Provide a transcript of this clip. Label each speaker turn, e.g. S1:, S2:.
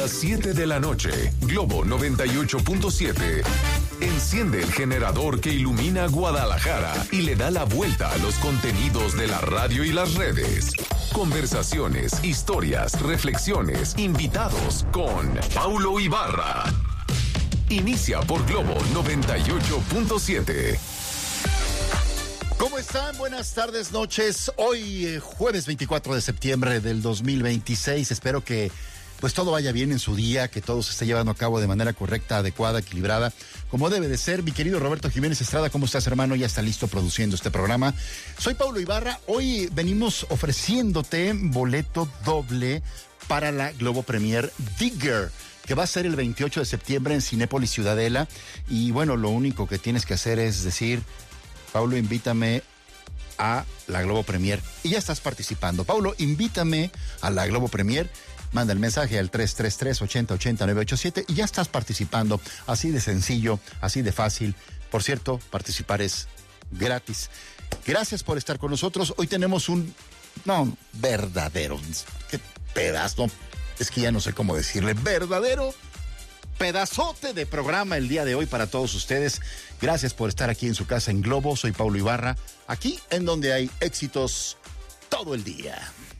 S1: Las 7 de la noche, Globo 98.7. Enciende el generador que ilumina Guadalajara y le da la vuelta a los contenidos de la radio y las redes. Conversaciones, historias, reflexiones, invitados con Paulo Ibarra. Inicia por Globo 98.7.
S2: ¿Cómo están? Buenas tardes, noches. Hoy, jueves 24 de septiembre del 2026. Espero que pues todo vaya bien en su día, que todo se esté llevando a cabo de manera correcta, adecuada, equilibrada, como debe de ser. Mi querido Roberto Jiménez Estrada, ¿cómo estás, hermano? Ya está listo produciendo este programa. Soy Paulo Ibarra. Hoy venimos ofreciéndote boleto doble para la Globo Premier Digger, que va a ser el 28 de septiembre en Cinépolis Ciudadela. Y bueno, lo único que tienes que hacer es decir: Paulo, invítame a la Globo Premier. Y ya estás participando. Paulo, invítame a la Globo Premier. Manda el mensaje al 333-8080-987 y ya estás participando. Así de sencillo, así de fácil. Por cierto, participar es gratis. Gracias por estar con nosotros. Hoy tenemos un verdadero, qué pedazo, es que ya no sé cómo decirle, verdadero pedazote de programa el día de hoy para todos ustedes. Gracias por estar aquí en su casa en Globo. Soy Paulo Ibarra, aquí en donde hay éxitos todo el día.